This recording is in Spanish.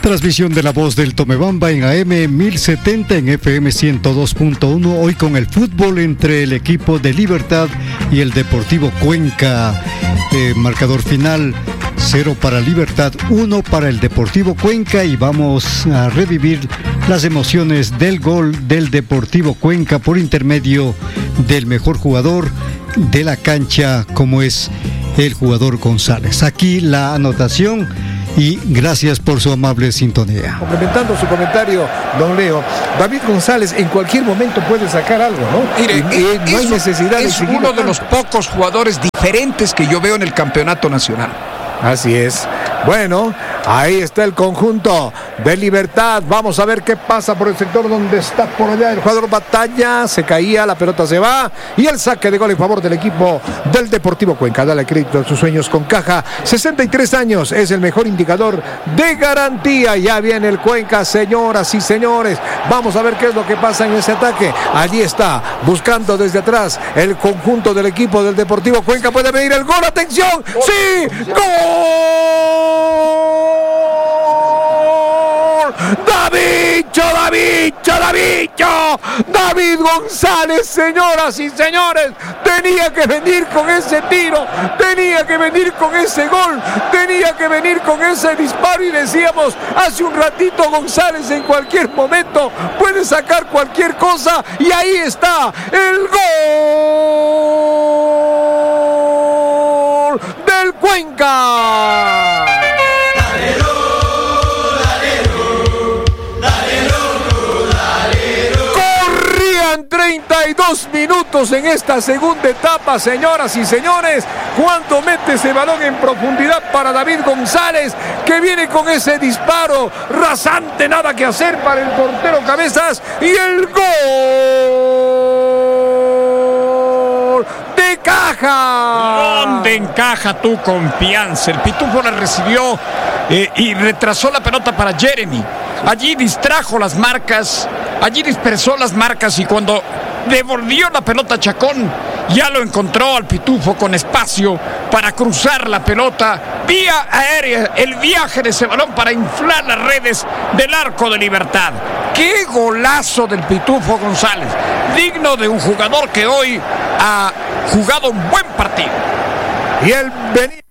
Transmisión de La Voz del Tomebamba en AM 1070, en FM 102.1. Hoy con el fútbol entre el equipo de Libertad y el Deportivo Cuenca. Marcador final: 0 para Libertad, 1 para el Deportivo Cuenca. Y vamos a revivir las emociones del gol del Deportivo Cuenca por intermedio del mejor jugador de la cancha, como es el jugador González. Aquí la anotación. Y gracias por su amable sintonía. Complementando su comentario, don Leo, David González en cualquier momento puede sacar algo, ¿no? Mire, no hay necesidad de seguir. Es uno de los pocos jugadores diferentes que yo veo en el campeonato nacional. Así es. Bueno, ahí está el conjunto de Libertad. Vamos a ver qué pasa por el sector donde está por allá el jugador Batalla. Se caía, la pelota se va. Y el saque de gol en favor del equipo del Deportivo Cuenca. Dale crédito a sus sueños con Caja. 63 años es el mejor indicador de garantía. Ya viene el Cuenca, señoras y señores. Vamos a ver qué es lo que pasa en ese ataque. Allí está, buscando desde atrás el conjunto del equipo del Deportivo Cuenca. Puede venir el gol. ¡Atención! ¡Sí! ¡Gol! David González, señoras y señores, tenía que venir con ese tiro, tenía que venir con ese gol, tenía que venir con ese disparo. Y decíamos hace un ratito, González en cualquier momento puede sacar cualquier cosa, y ahí está el gol del Cuenca. 32 minutos en esta segunda etapa, señoras y señores, cuando mete ese balón en profundidad para David González, que viene con ese disparo rasante, nada que hacer para el portero Cabezas, y el gol de Caja. ¿Dónde encaja tu confianza? El Pitufo la recibió y retrasó la pelota para Jeremy. Allí distrajo las marcas, allí dispersó las marcas, y cuando devolvió la pelota a Chacón, ya lo encontró al Pitufo con espacio para cruzar la pelota vía aérea, el viaje de ese balón para inflar las redes del arco de Libertad. ¡Qué golazo del Pitufo González! Digno de un jugador que hoy ha jugado un buen partido. Y el venir